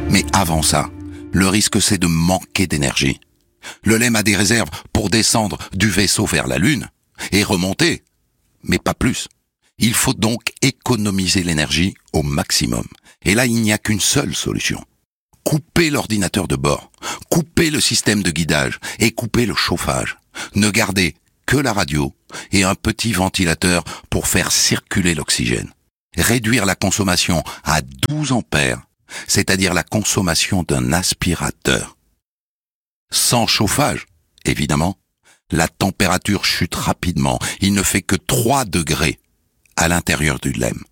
Mais avant ça, le risque c'est de manquer d'énergie. Le LEM a des réserves pour descendre du vaisseau vers la Lune et remonter, mais pas plus. Il faut donc économiser l'énergie au maximum. Et là, il n'y a qu'une seule solution. Couper l'ordinateur de bord, couper le système de guidage et couper le chauffage. Ne garder que la radio et un petit ventilateur pour faire circuler l'oxygène. Réduire la consommation à 12 ampères, c'est-à-dire la consommation d'un aspirateur. Sans chauffage, évidemment, la température chute rapidement. Il ne fait que 3 degrés à l'intérieur du LEM.